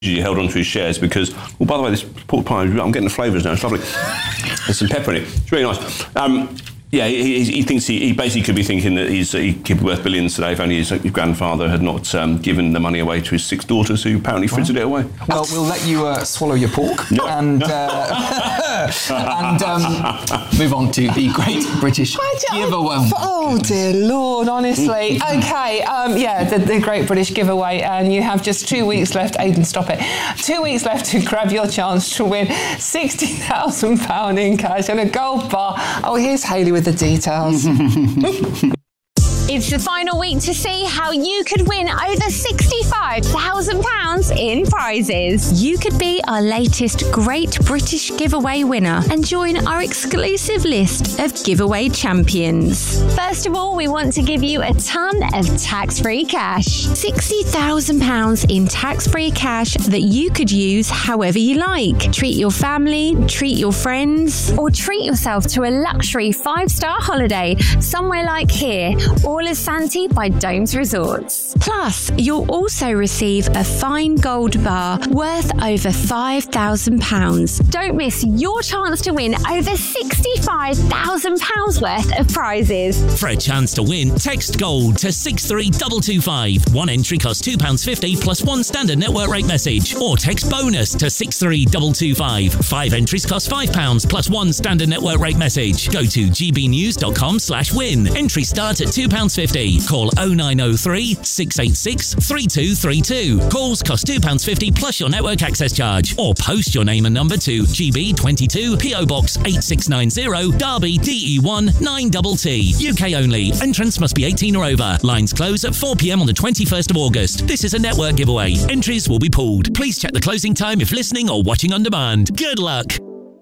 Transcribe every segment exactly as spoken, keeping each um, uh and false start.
held onto his shares because, well, by the way, this pork pie, I'm getting the flavours now, it's lovely. There's some pepper in it, it's really nice. Um, yeah, he, he thinks he, he basically could be thinking that he's, he could be worth billions today if only his, his grandfather had not um, given the money away to his six daughters who apparently frittered it away. Well, we'll let you uh, swallow your pork no. and, uh, and um, move on to the Great British Giveaway. Oh, dear Lord, honestly. OK, um, yeah, the, the Great British Giveaway, and you have just two weeks left. Aidan, stop it. Two weeks left to grab your chance to win sixty thousand pounds in cash and a gold bar. Oh, here's Hayley with the details. It's the final week to see how you could win over sixty-five thousand pounds in prizes. You could be our latest Great British Giveaway winner and join our exclusive list of giveaway champions. First of all, we want to give you a ton of tax-free cash. sixty thousand pounds in tax-free cash that you could use however you like. Treat your family, treat your friends, or treat yourself to a luxury five-star holiday somewhere like here, all as Santi by Domes Resorts. Plus, you'll also receive a fine gold bar worth over five thousand pounds. Don't miss your chance to win over sixty-five thousand pounds worth of prizes. For a chance to win, text GOLD to six three two two five. One entry costs two pounds fifty plus one standard network rate message. Or text BONUS to six three two two five. Five entries cost five pounds plus one standard network rate message. Go to gbnews.com slash win. Entries start at two pounds fifty. Call oh nine oh three, six eight six, three two three two. Calls cost two pounds fifty plus your network access charge. Or post your name and number to G B twenty-two, P O Box eight six nine zero, Derby, D E one nine T T. U K only. Entrance must be eighteen or over. Lines close at four p.m. on the twenty-first of August. This is a network giveaway. Entries will be pooled. Please check the closing time if listening or watching on demand. Good luck.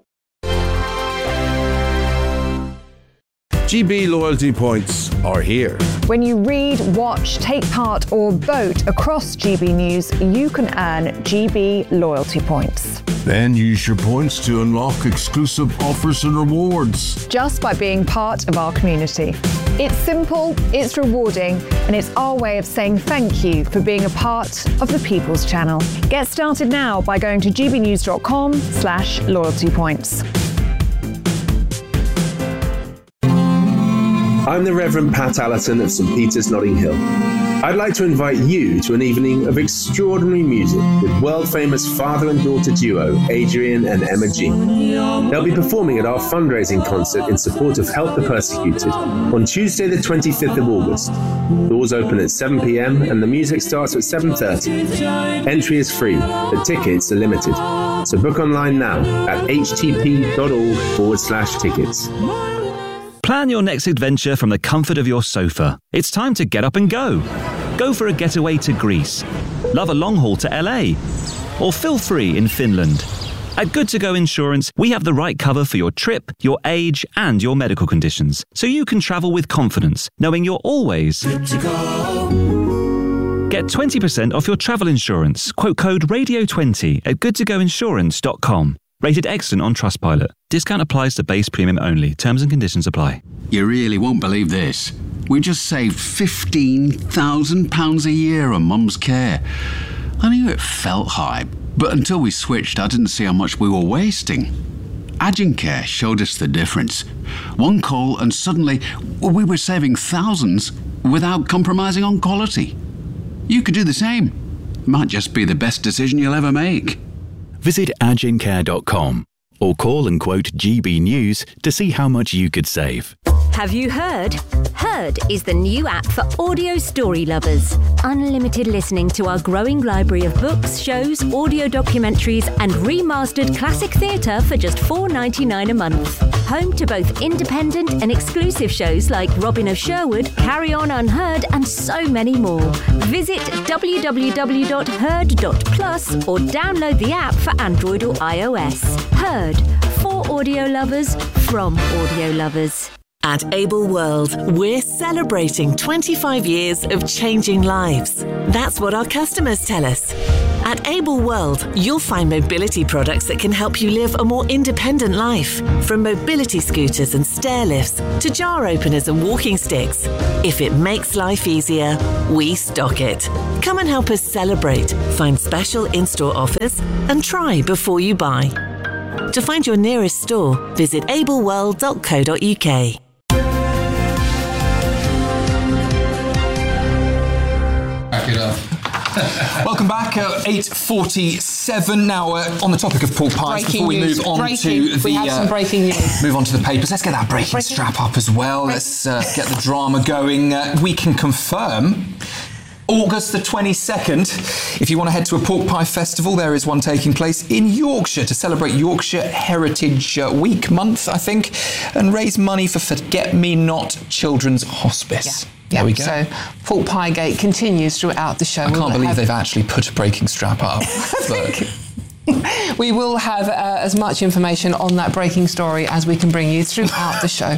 G B loyalty points are here. When you read, watch, take part or vote across G B News, you can earn G B loyalty points. Then use your points to unlock exclusive offers and rewards. Just by being part of our community. It's simple, it's rewarding, and it's our way of saying thank you for being a part of the People's Channel. Get started now by going to gbnews.com slash loyalty points. I'm the Reverend Pat Allerton of St Peter's, Notting Hill. I'd like to invite you to an evening of extraordinary music with world-famous father and daughter duo, Adrian and Emma G. They'll be performing at our fundraising concert in support of Help the Persecuted on Tuesday the twenty-fifth of August. Doors open at seven p.m. and the music starts at seven thirty. Entry is free, but tickets are limited. So book online now at htp.org forward slash tickets. Plan your next adventure from the comfort of your sofa. It's time to get up and go. Go for a getaway to Greece. Love a long haul to L A. Or feel free in Finland. At Good To Go Insurance, we have the right cover for your trip, your age, and your medical conditions, so you can travel with confidence, knowing you're always good to go. Get twenty percent off your travel insurance. Quote code radio twenty at good to go insurance dot com. Rated excellent on Trustpilot. Discount applies to base premium only. Terms and conditions apply. You really won't believe this. We just saved fifteen thousand pounds a year on Mum's care. I knew it felt high, but until we switched, I didn't see how much we were wasting. Agencare showed us the difference. One call and suddenly we were saving thousands without compromising on quality. You could do the same. Might just be the best decision you'll ever make. Visit agencare dot com or call and quote G B News to see how much you could save. Have you heard? Heard is the new app for audio story lovers. Unlimited listening to our growing library of books, shows, audio documentaries and remastered classic theatre for just four dollars ninety-nine a month. Home to both independent and exclusive shows like Robin of Sherwood, Carry On Unheard and so many more. Visit w w w dot heard dot plus or download the app for Android or iOS. Heard. For audio lovers, from audio lovers. At Able World, we're celebrating twenty-five years of changing lives. That's what our customers tell us. At Able World, you'll find mobility products that can help you live a more independent life. From mobility scooters and stair lifts to jar openers and walking sticks. If it makes life easier, we stock it. Come and help us celebrate, find special in-store offers, and try before you buy. To find your nearest store, visit able world dot co dot uk. Back it up. Welcome back at eight forty-seven. Now, uh, on the topic of pork pies, Breaking before we news. move on Breaking. to the We have some breaking news. move on to the papers, let's get that breaking, Breaking. strap up as well. Let's uh, get the drama going. Uh, we can confirm August the twenty-second. If you want to head to a pork pie festival, there is one taking place in Yorkshire to celebrate Yorkshire Heritage uh, Week month, I think, and raise money for Forget Me Not Children's Hospice. Yeah. There we go. So, Pork Pie Gate continues throughout the show. I can't We'll believe have- they've actually put a breaking strap up. but We will have uh, as much information on that breaking story as we can bring you throughout the show.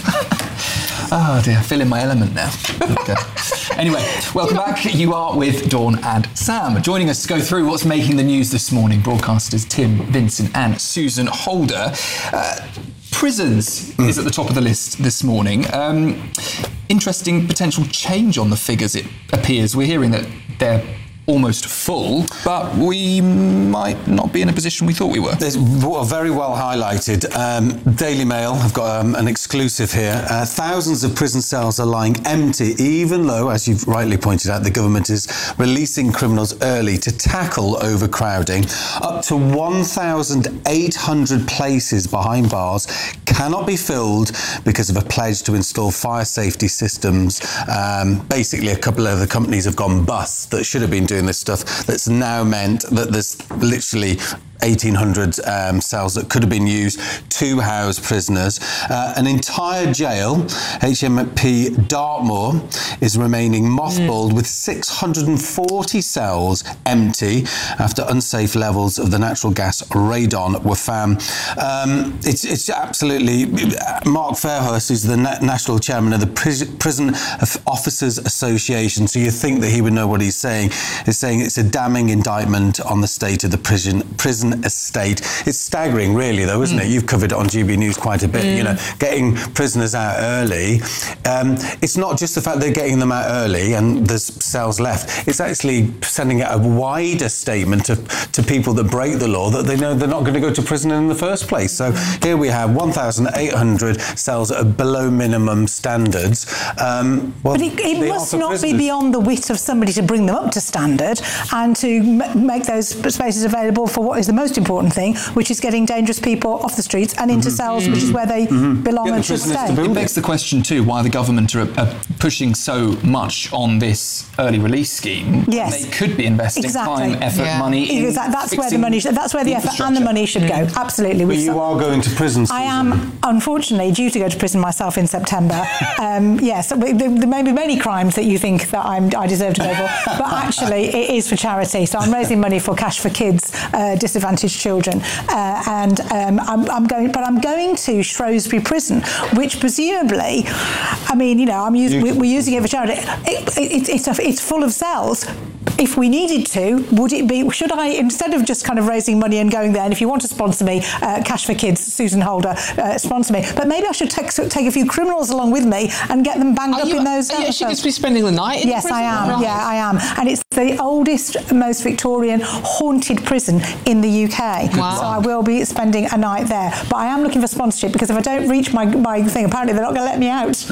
Oh dear, I feel in my element now. Okay. Anyway, welcome back. You are with Dawn and Sam. Joining us to go through what's making the news this morning, broadcasters Tim, Vincent and Susan Holder. Uh, prisons mm. is at the top of the list this morning. Um, interesting potential change on the figures, it appears. We're hearing that they're almost full, but we might not be in a position we thought we were. It's well, very well highlighted. Um, Daily Mail have got um, an exclusive here. Uh, thousands of prison cells are lying empty, even though, as you've rightly pointed out, the government is releasing criminals early to tackle overcrowding. Up to one thousand eight hundred places behind bars cannot be filled because of a pledge to install fire safety systems. Um, basically, a couple of the companies have gone bust that should have been doing this stuff. That's now meant that there's literally eighteen hundred um, cells that could have been used to house prisoners. Uh, an entire jail, H M P Dartmoor, is remaining mothballed mm. with six hundred forty cells empty after unsafe levels of the natural gas radon were found. Um, it's, it's absolutely... Mark Fairhurst is the na- national chairman of the Pris- Prison Officers Association, so you think that he would know what he's saying. He's saying it's a damning indictment on the state of the prison prison estate. It's staggering, really, though, isn't mm. it? You've covered it on G B News quite a bit. Mm. You know, getting prisoners out early. Um, it's not just the fact they're getting them out early and there's cells left. It's actually sending out a wider statement to, to people that break the law that they know they're not going to go to prison in the first place. So here we have one thousand eight hundred cells that are below minimum standards. Um, well, but it, it must not prisoners. be beyond the wit of somebody to bring them up to standard and to m- make those spaces available for what is the most important thing, which is getting dangerous people off the streets and into mm-hmm. cells, mm-hmm. which is where they mm-hmm. belong and should stay. It begs the question too, why the government are, are pushing so much on this early release scheme. Yes. They could be investing exactly. time, effort, yeah. money in that, That's where the money, sh- that's where the effort and the money should mm. go. Absolutely. But you some, are going to prison, Susan. I am, unfortunately, due to go to prison myself in September. um, yes, there, there may be many crimes that you think that I'm, I deserve to go for, but actually it is for charity. So I'm raising money for Cash for Kids, uh, disadvantaged children, uh, and um, I'm, I'm going, but I'm going to Shrewsbury Prison, which presumably, I mean, you know, I'm using, we're, we're using it for charity. It, it, it's a, it's full of cells. If we needed to, would it be? Should I, instead of just kind of raising money and going there, and if you want to sponsor me, uh, Cash for Kids, Susan Holder, uh, sponsor me. But maybe I should take take a few criminals along with me and get them banged are up you, in those. Are you actually going to be spending the night in yes, the prison? I am. Right. Yeah, I am. And it's the oldest, most Victorian haunted prison in the U K. Wow. So I will be spending a night there. But I am looking for sponsorship because if I don't reach my, my thing, apparently they're not going to let me out.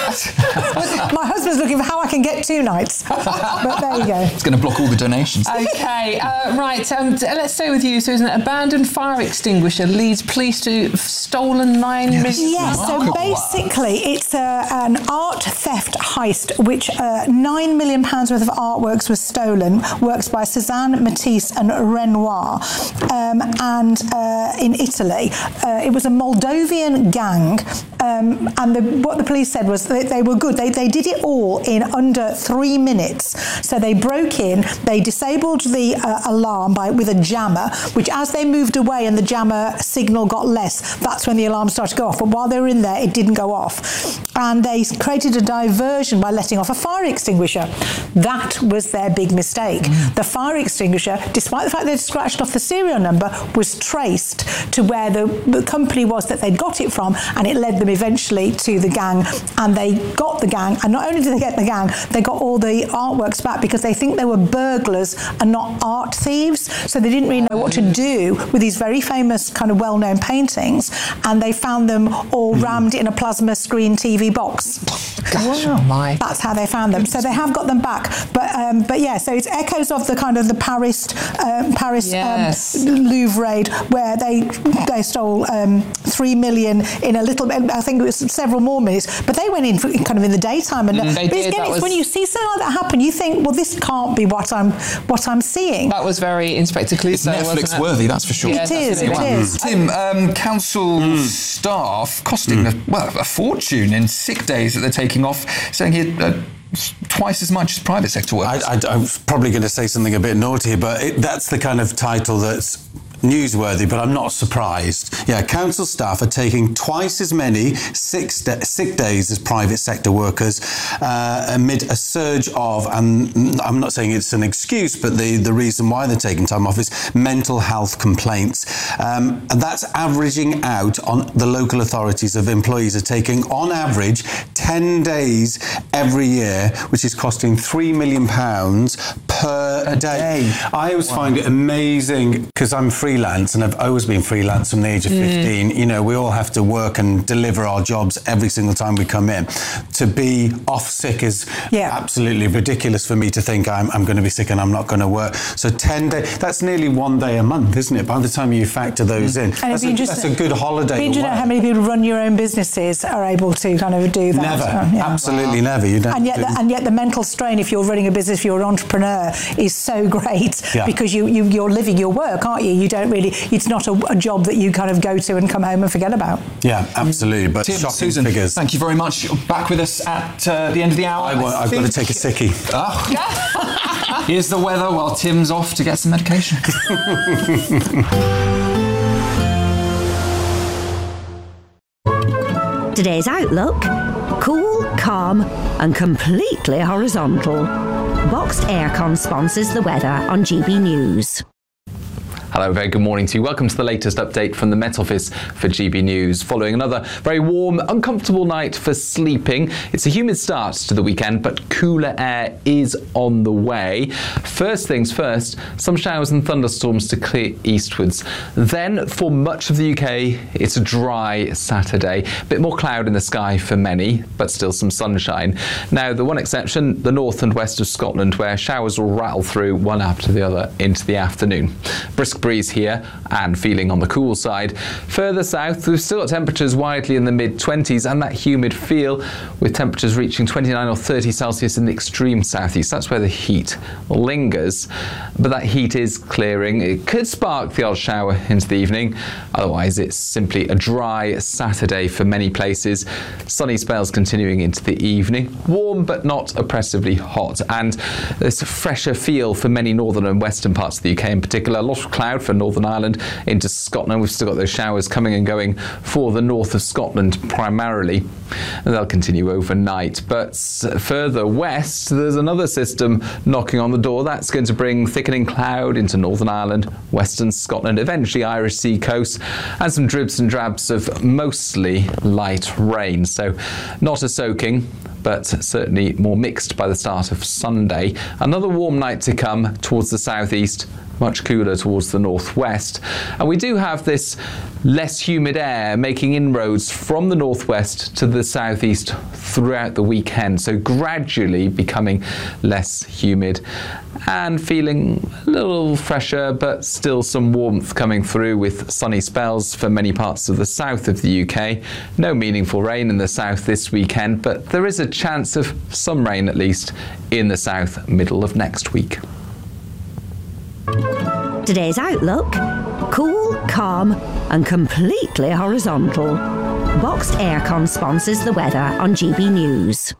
My husband's looking for how I can get two nights. But there you go. It's going to block all the donations. Okay, uh, right. Um, let's stay with you, Susan. Abandoned fire extinguisher leads police to stolen nine yes. million. Yes, so basically it's a, an art theft heist, which uh, nine million pounds worth of artworks was stolen, works by Cezanne, Matisse and Renoir, um, and uh, in Italy. Uh, it was a Moldovan gang Um, and the, what the police said was that they were good. They, they did it all in under three minutes. So they broke in, they disabled the uh, alarm by with a jammer, which as they moved away and the jammer signal got less, that's when the alarm started to go off. But while they were in there, it didn't go off. And they created a diversion by letting off a fire extinguisher. That was their big mistake. Mm. The fire extinguisher, despite the fact they'd scratched off the serial number, was traced to where the, the company was that they'd got it from, and it led them eventually to the gang. And they got the gang, and not only did they get the gang, they got all the artworks back because they think they were burglars and not art thieves. So they didn't really know what to do with these very famous kind of well-known paintings, and they found them all rammed in a plasma screen T V box. Gosh, oh my. That's how they found them. So they have got them back. But um, but yeah, so it's echoes of the kind of the Paris um, Paris yes. um, Louvre raid, where they they stole um, three million in a little bit. I think it was several more minutes. But they went in for, kind of in the daytime. And mm, they but did, again, that it's was... when you see something like that happen, you think, well, this can't be what I'm what I'm seeing. That was very Inspector Clouseau. It's Netflix worthy, that's for sure. Yeah, it is. It is. Tim, um, council mm. staff costing mm. a, well a fortune in sick days that they're taking off, saying here. Uh, twice as much as private sector workers. I, I, I was probably going to say something a bit naughty, but it, that's the kind of title that's newsworthy, but I'm not surprised. Yeah, council staff are taking twice as many sick, st- sick days as private sector workers uh, amid a surge of, and I'm not saying it's an excuse, but the, the reason why they're taking time off is mental health complaints. Um, and that's averaging out on the local authorities of employees are taking, on average, ten days every year, which is costing three million pounds per a day. day. I always wow. find it amazing because I'm free freelance, and I've always been freelance from the age of fifteen. Mm. You know, we all have to work and deliver our jobs every single time we come in. To be off sick is yeah. absolutely ridiculous for me to think I'm, I'm going to be sick and I'm not going to work. So ten days, that's nearly one day a month, isn't it? By the time you factor those mm. in, that's a, that's a good holiday. Do you know how many people run your own businesses are able to kind of do that? Never, so, yeah. absolutely wow. never. You don't. And yet, the, and yet the mental strain, if you're running a business, if you're an entrepreneur, is so great yeah. because you, you you're living your work, aren't you? You don't really. It's not a, a job that you kind of go to and come home and forget about. Yeah, absolutely. But Tim, shocking Susan, figures. Thank you very much. You're back with us at uh, the end of the hour. I won't, I've got to take a sickie. Oh. Here's the weather while Tim's off to get some medication. Today's outlook: cool, calm, and completely horizontal. Boxed Aircon sponsors the weather on G B News. Hello, very good morning to you. Welcome to the latest update from the Met Office for G B News. Following another very warm, uncomfortable night for sleeping. It's a humid start to the weekend, but cooler air is on the way. First things first, some showers and thunderstorms to clear eastwards. Then, for much of the U K, it's a dry Saturday. A bit more cloud in the sky for many, but still some sunshine. Now, the one exception, the north and west of Scotland, where showers will rattle through one after the other into the afternoon. Brisk breeze here and feeling on the cool side. Further south, we've still got temperatures widely in the mid twenties and that humid feel, with temperatures reaching twenty-nine or thirty Celsius in the extreme southeast. That's where the heat lingers, but that heat is clearing. It could spark the odd shower into the evening. Otherwise, it's simply a dry Saturday for many places. Sunny spells continuing into the evening. Warm but not oppressively hot, and there's a fresher feel for many northern and western parts of the U K in particular. A lot of cloud for Northern Ireland into Scotland. We've still got those showers coming and going for the north of Scotland primarily, and they'll continue overnight. But further west, there's another system knocking on the door. That's going to bring thickening cloud into Northern Ireland, western Scotland, eventually Irish Sea coast, and some dribs and drabs of mostly light rain. So not a soaking, but certainly more mixed by the start of Sunday. Another warm night to come towards the southeast, much cooler towards the northwest. And we do have this less humid air making inroads from the northwest to the southeast throughout the weekend, so gradually becoming less humid and feeling a little fresher, but still some warmth coming through with sunny spells for many parts of the south of the U K. No meaningful rain in the south this weekend, but there is a chance of some rain at least in the south middle of next week. Today's outlook: cool, calm, and completely horizontal. Boxed Aircon sponsors the weather on G B News.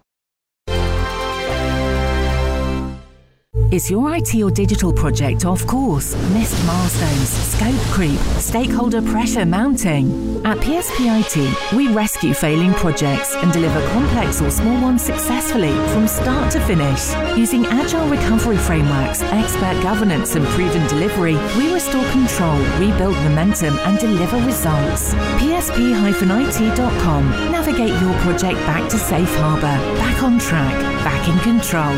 Is your I T or digital project off course? Missed milestones, scope creep, stakeholder pressure mounting? At P S P I T, we rescue failing projects and deliver complex or small ones successfully from start to finish. Using agile recovery frameworks, expert governance and proven delivery, we restore control, rebuild momentum and deliver results. P S P I T dot com. Navigate your project back to safe harbour, back on track, back in control.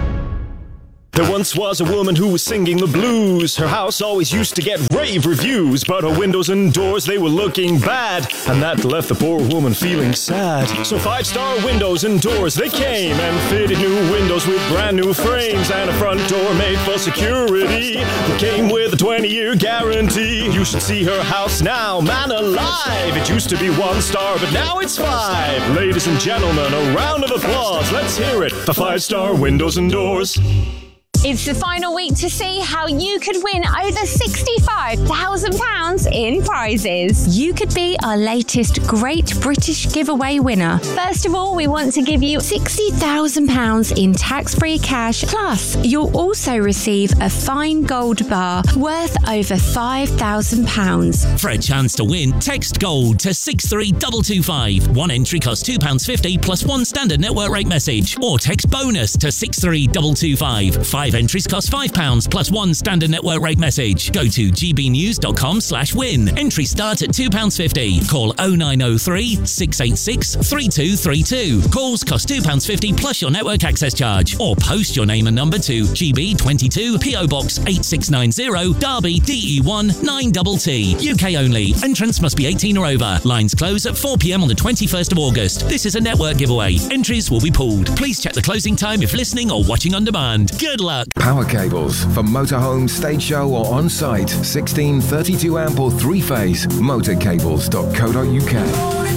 There once was a woman who was singing the blues. Her house always used to get rave reviews, but her windows and doors, they were looking bad, and that left the poor woman feeling sad. So Five Star Windows and Doors, they came and fitted new windows with brand new frames and a front door made for security. It came with a twenty-year guarantee. You should see her house now, man alive. It used to be one star, but now it's five. Ladies and gentlemen, a round of applause. Let's hear it for Five Star Windows and Doors. It's the final week to see how you could win over sixty-five thousand pounds in prizes. You could be our latest Great British Giveaway winner. First of all, we want to give you sixty thousand pounds in tax-free cash. Plus, you'll also receive a fine gold bar worth over five thousand pounds. For a chance to win, text GOLD to six three two two five. One entry costs two pounds fifty plus one standard network rate message. Or text BONUS to six three two two five. Five entries cost five pounds plus one standard network rate message. Go to gbnews.com slash win. Entries start at two pounds fifty. Call oh nine oh three, six eight six, three two three two. Calls cost two pounds fifty plus your network access charge. Or post your name and number to G B twenty-two, P O Box eight six nine zero, Derby, D E one nine T T. U K only. Entrance must be eighteen or over. Lines close at four p m on the twenty-first of August. This is a network giveaway. Entries will be pulled. Please check the closing time if listening or watching on demand. Good luck. Power cables for motorhome, stage show or on-site. sixteen, thirty-two amp or three-phase. motorcables dot co dot U K.